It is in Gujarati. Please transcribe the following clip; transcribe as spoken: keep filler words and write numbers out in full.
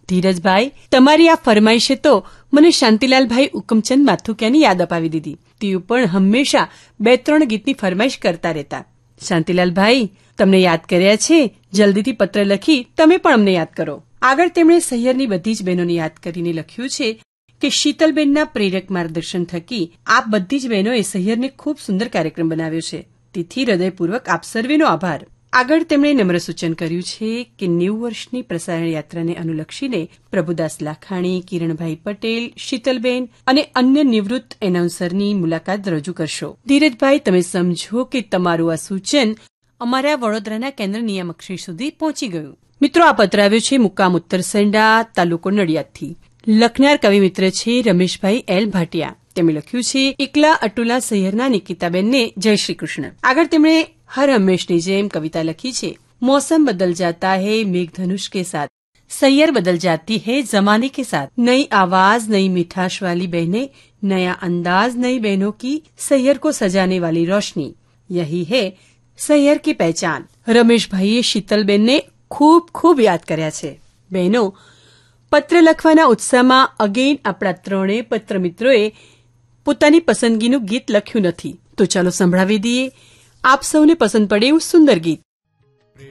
ધીરજભાઈ, તમારી આ ફરમાઈશે તો મને શાંતિલાલભાઈ ઉકમચંદ માથુકિયાની યાદ અપાવી દીધી. તેઓ પણ હંમેશા બે ત્રણ ગીતની ફરમાઈશ કરતા રહેતા. શાંતિલાલભાઈ, તમને યાદ કર્યા છે. જલ્દીથી પત્ર લખી તમે પણ અમને યાદ કરો. આગળ તેમણે સહિયરની બધી જ બહેનોને યાદ કરીને લખ્યું છે કે શીતલબેનના પ્રેરક માર્ગદર્શન થકી આપ બધી જ બહેનોએ સહિયરને ખૂબ સુંદર કાર્યક્રમ બનાવ્યો છે. તેથી હૃદયપૂર્વક આપ સર્વેનો આભાર. આગળ તેમણે નમ્ર સૂચન કર્યું છે કે નેવું વર્ષની પ્રસારણ યાત્રાને અનુલક્ષીને પ્રભુદાસ લાખાણી, કિરણભાઈ પટેલ, શીતલબેન અને અન્ય નિવૃત્ત એનાઉન્સરની મુલાકાત રજૂ કરશો. ધીરજભાઈ, તમે સમજો કે તમારું આ સૂચન અમારા વડોદરાના કેન્દ્ર નિયામકશ્રી સુધી પહોંચી ગયું. મિત્રો, આ પત્ર આવ્યો છે મુકામ ઉત્તરસંડા, તાલુકો નડિયાદથી. લખનાર કવિ મિત્ર છે રમેશભાઈ એલ ભાટિયા. તેમણે લખ્યું છે એકલા અટુલા સહિયરના નિકિતાબેનને જય શ્રી કૃષ્ણ. આગળ તેમણે હર હંમેશની જેમ કવિતા લખી છે. मौसम बदल जाता है मेघधनुष के साथ, सैयर बदल जाती है जमाने के साथ, नई आवाज नई मिठास वाली बहनें, नया अंदाज नई बहनों की सैयर को सजाने वाली रोशनी, यही है સહિયર की पहचान. રમેશભાઈએ શીતલબેનને ખૂબ ખૂબ યાદ કર્યા છે. બહેનો, પત્ર લખવાના ઉત્સાહમાં અગેન આપણા ત્રણેય પત્ર મિત્રોએ પોતાની પસંદગીનું ગીત લખ્યું નથી. તો ચાલો સંભળાવી દઈએ આપ સૌને પસંદ પડે એવું સુંદર ગીત.